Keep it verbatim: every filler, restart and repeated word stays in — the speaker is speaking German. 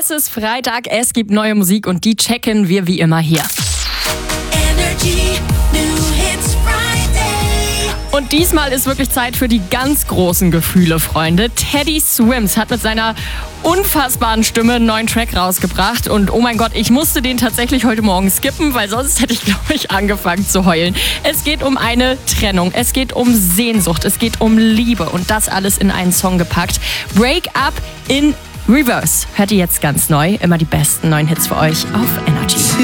Es ist Freitag, es gibt neue Musik und die checken wir wie immer hier. Energy New Hits Friday. Und diesmal ist wirklich Zeit für die ganz großen Gefühle, Freunde. Teddy Swims hat mit seiner unfassbaren Stimme einen neuen Track rausgebracht. Und oh mein Gott, ich musste den tatsächlich heute Morgen skippen, weil sonst hätte ich, glaube ich, angefangen zu heulen. Es geht um eine Trennung, es geht um Sehnsucht, es geht um Liebe und das alles in einen Song gepackt. Break Up in Reverse. Hört ihr jetzt ganz neu. Immer die besten neuen Hits für euch auf Energy.